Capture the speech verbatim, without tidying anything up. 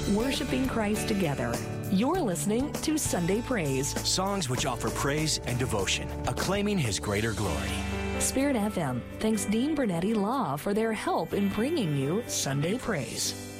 worshiping Christ together. You're listening to Sunday Praise. Songs which offer praise and devotion, acclaiming His greater glory. Spirit F M thanks Dean Bernetti Law for their help in bringing you Sunday Praise.